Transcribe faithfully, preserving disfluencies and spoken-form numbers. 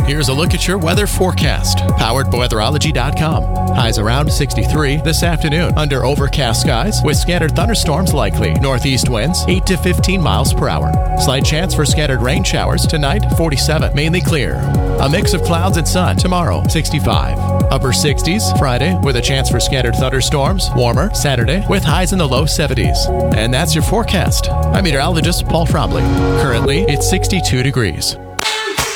Here's a look at your weather forecast, powered by weatherology dot com. Highs around sixty-three this afternoon under overcast skies with scattered thunderstorms likely. Northeast winds eight to fifteen miles per hour. Slight chance for scattered rain showers tonight, forty-seven, mainly clear. A mix of clouds and sun tomorrow, sixty-five. Upper sixties Friday with a chance for scattered thunderstorms. Warmer Saturday with highs in the low seventies. And that's your forecast. I'm meteorologist Paul Trombley. Currently, it's sixty-two degrees.